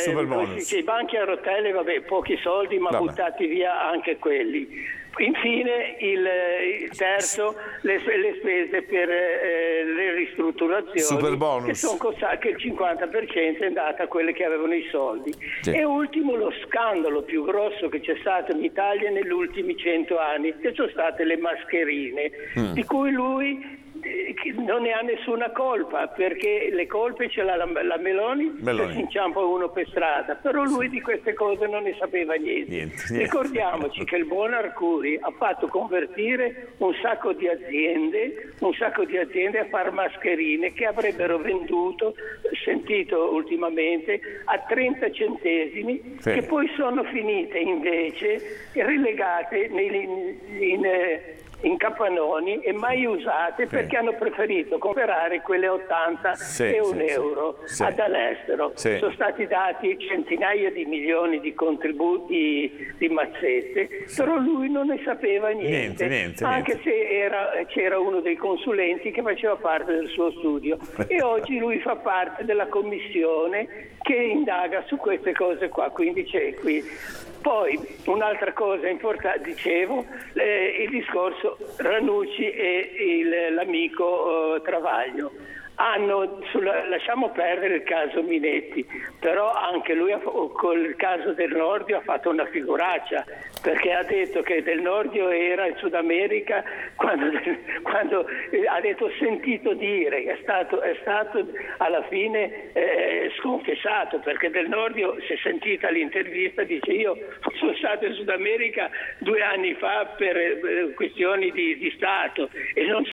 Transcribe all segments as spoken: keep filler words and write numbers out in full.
Super bonus. I banchi a rotelle, vabbè, pochi soldi, ma vabbè, buttati via anche quelli. Infine il, il terzo, le, le spese per eh, le ristrutturazioni, Super bonus, che sono costate, che il cinquanta per cento è andato a quelle che avevano i soldi. Sì. E ultimo lo scandalo più grosso che c'è stato in Italia negli ultimi cento anni, che sono state le mascherine, mm. di cui lui non ne ha nessuna colpa, perché le colpe ce l'ha la, la Meloni, Meloni. che si inciampa uno per strada, però lui sì. di queste cose non ne sapeva niente. niente, niente. Ricordiamoci che il buon Arcuri ha fatto convertire un sacco di aziende, un sacco di aziende a far mascherine che avrebbero venduto, sentito ultimamente, a trenta centesimi, sì. che poi sono finite invece relegate nei, in, in in capannoni e mai usate, sì. perché hanno preferito comprare quelle ottanta sì, e un sì, euro sì. ad all'estero. Sì. Sono stati dati centinaia di milioni di contributi di mazzette, sì. però lui non ne sapeva niente, niente, niente anche niente. se era, c'era uno dei consulenti che faceva parte del suo studio e oggi lui fa parte della commissione che indaga su queste cose qua, quindi c'è qui. Poi un'altra cosa importante, dicevo, eh, il discorso Ranucci e il, l'amico eh, Travaglio. Hanno, sulla, lasciamo perdere il caso Minetti, però anche lui ha, col caso del Nordio ha fatto una figuraccia, perché ha detto che del Nordio era in Sud America quando, quando ha detto sentito dire, è stato, è stato alla fine eh, sconfessato, perché del Nordio, si è sentita l'intervista, dice io sono stato in Sud America due anni fa per eh, questioni di, di Stato e non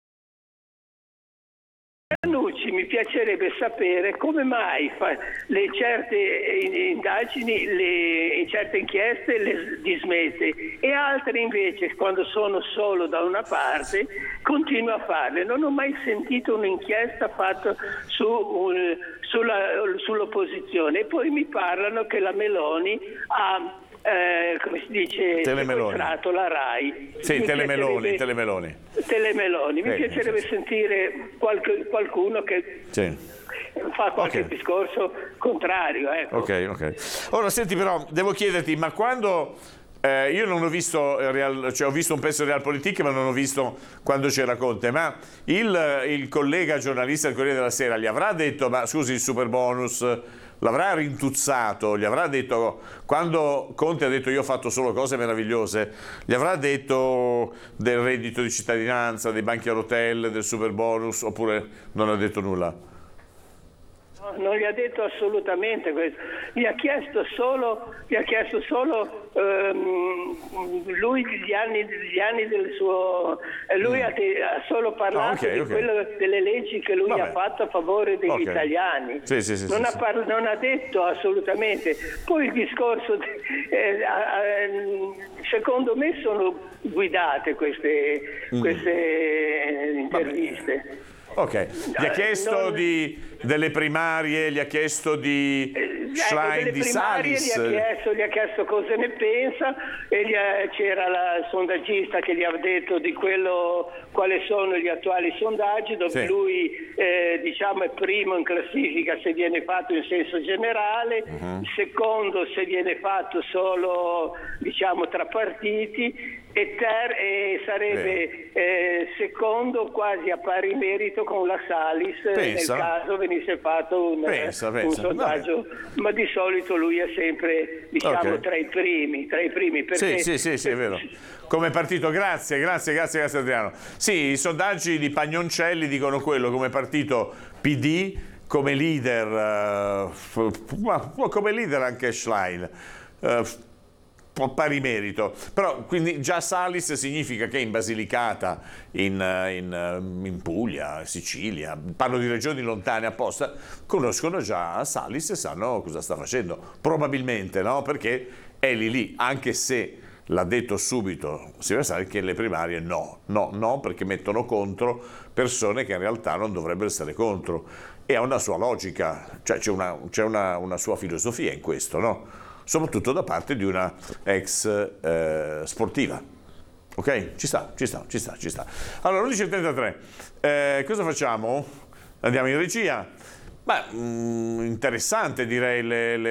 Ranucci, mi piacerebbe sapere come mai fa le certe indagini, le certe inchieste le dismette e altre invece quando sono solo da una parte continua a farle. Non ho mai sentito un'inchiesta fatta su, un, sulla, sull'opposizione e poi mi parlano che la Meloni ha Eh, come si dice, sequestrato la RAI. Sì, mi telemeloni, telemeloni. Telemeloni. Mi eh, piacerebbe sì. sentire qualche, qualcuno che sì. fa qualche okay. discorso contrario. Ecco. Ok, ok. Ora senti però, devo chiederti, ma quando... Eh, io non ho visto, Real, cioè ho visto un pezzo di Realpolitik, ma non ho visto quando c'era Conte, ma il, il collega giornalista del Corriere della Sera gli avrà detto, ma scusi, il super bonus... l'avrà rintuzzato, gli avrà detto, quando Conte ha detto io ho fatto solo cose meravigliose, gli avrà detto del reddito di cittadinanza, dei banchi a rotelle, del super bonus, oppure non ha detto nulla? No, non gli ha detto assolutamente questo, gli ha chiesto solo, gli ha chiesto solo ehm, lui gli anni, gli anni del suo, lui mm. ha, te, ha solo parlato ah, okay, di okay. quello, delle leggi che lui Vabbè. ha fatto a favore degli okay. italiani, sì, sì, sì, non, sì, ha par- sì. non ha detto assolutamente. Poi il discorso, eh, eh, secondo me sono guidate queste, mm. queste interviste. Vabbè. Ok, gli ha chiesto non... di, delle primarie, gli ha chiesto di eh, Schlein, ecco, di Salis. Gli ha, chiesto, gli ha chiesto cosa ne pensa e gli ha, c'era la, il sondaggista che gli ha detto di quello quali sono gli attuali sondaggi, dove sì. lui eh, diciamo è primo in classifica se viene fatto in senso generale, uh-huh. secondo se viene fatto solo diciamo tra partiti. E, ter- e sarebbe eh, secondo quasi a pari merito con la Salis pensa. nel caso venisse fatto un, pensa, pensa. un sondaggio. Vabbè. Ma di solito lui è sempre diciamo okay. tra i primi, tra i primi perché... Sì, sì, sì, sì, è vero. Come partito, grazie, grazie, grazie, grazie Adriano. Sì, i sondaggi di Pagnoncelli dicono quello, come partito P D, come leader, uh, come leader anche Schlein. Uh, pari merito, però quindi già Salis significa che in Basilicata, in, in, in Puglia, Sicilia, parlo di regioni lontane apposta, conoscono già Salis e sanno cosa sta facendo, probabilmente, no? Perché è lì lì, anche se l'ha detto subito Silvio Salis che le primarie no, no, no, perché mettono contro persone che in realtà non dovrebbero stare contro e ha una sua logica, cioè c'è una, c'è una, una sua filosofia in questo, no? Soprattutto da parte di una ex eh, sportiva. Ok? Ci sta, ci sta, ci sta, ci sta. Allora, undici e trentatré, eh, cosa facciamo? Andiamo in regia? Beh, mh, interessante direi le, le